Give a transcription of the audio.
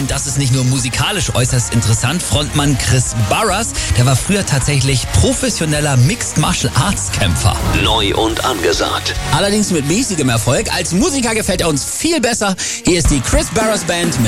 Und das ist nicht nur musikalisch äußerst interessant. Frontmann Chris Barras, der war früher tatsächlich professioneller Mixed Martial Arts Kämpfer. Neu und angesagt. Allerdings mit mäßigem Erfolg. Als Musiker gefällt er uns viel besser. Hier ist die Chris Barras Band mit